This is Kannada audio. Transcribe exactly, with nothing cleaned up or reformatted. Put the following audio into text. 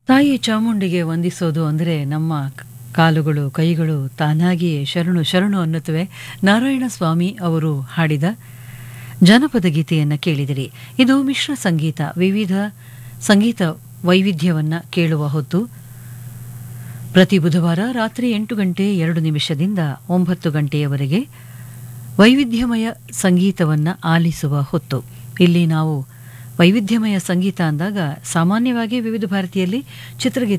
ತಾಯಿ ಚಾಮುಂಡಿಗೆ ವಂದಿಸೋದು ಅಂದರೆ ನಮ್ಮ ಕಾಲುಗಳು ಕೈಗಳು ತಾನಾಗಿಯೇ ಶರಣು ಶರಣು ಅನ್ನುತ್ತವೆ. ನಾರಾಯಣ ಸ್ವಾಮಿ ಅವರು ಹಾಡಿದ ಜನಪದ ಗೀತೆಯನ್ನು ಕೇಳಿದಿರಿ. ಇದು ಮಿಶ್ರ ಸಂಗೀತ, ವಿವಿಧ ಸಂಗೀತ ವೈವಿಧ್ಯವನ್ನು ಕೇಳುವ ಹೊತ್ತು. ಪ್ರತಿ ಬುಧವಾರ ರಾತ್ರಿ ಎಂಟು ಗಂಟೆ ಎರಡು ನಿಮಿಷದಿಂದ ಒಂಬತ್ತು ಗಂಟೆಯವರೆಗೆ ವೈವಿಧ್ಯಮಯ ಸಂಗೀತವನ್ನು ಆಲಿಸುವ ಹೊತ್ತು. ಇಲ್ಲಿ ನಾವು ವೈವಿಧ್ಯಮಯ ಸಂಗೀತ ಅಂದಾಗ ಸಾಮಾನ್ಯವಾಗಿ ವಿವಿಧ ಭಾರತೀಯಲ್ಲಿ ಚಿತ್ರಗೀತೆ